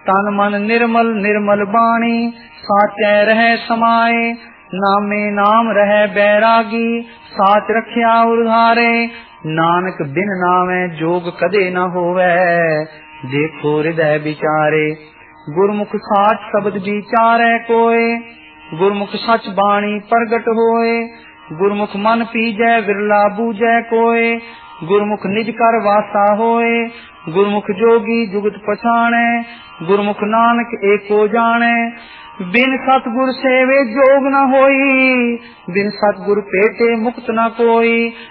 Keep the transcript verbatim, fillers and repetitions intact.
तन मन निर्मल निर्मल बाणी, साचै रहे समाए। नामे नाम रहे बैरागी, साच रखिया उधारे। नानक बिन नामे जोग कदे न होवे, देखो हृदय विचारे। गुरमुख साच शब्द विचारे कोय, गुरमुख सच बाणी प्रगट होए। गुरमुख मन पीजै विरला बूझै कोय, गुरमुख निज कर वासा होए। गुरमुख जोगी जुगत पछाणै, गुरमुख नानक एको जाणै। बिन सतगुर सेवे जोग न होई, बिन सतगुर पेटे मुक्त न कोई।